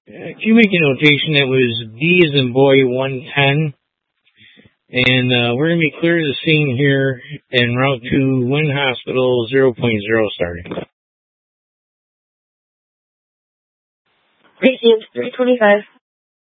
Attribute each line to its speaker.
Speaker 1: Can you make a notation that was B as in boy 110? And we're going to be clear to the scene here en route to Wynn Hospital 0.0 starting.
Speaker 2: Radiant 325.